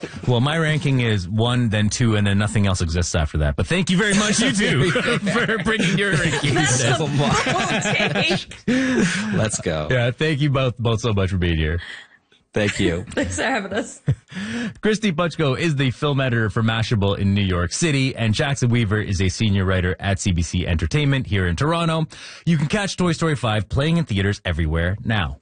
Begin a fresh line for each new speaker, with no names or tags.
Well, my ranking is 1, then 2, and then nothing else exists after that. But thank you very much, you two, for bringing your rankings.
Let's go.
Yeah, thank you both so much for being here.
Thank you.
Thanks for having us.
Christy Puchko is the film editor for Mashable in New York City, and Jackson Weaver is a senior writer at CBC Entertainment here in Toronto. You can catch Toy Story 5 playing in theaters everywhere now.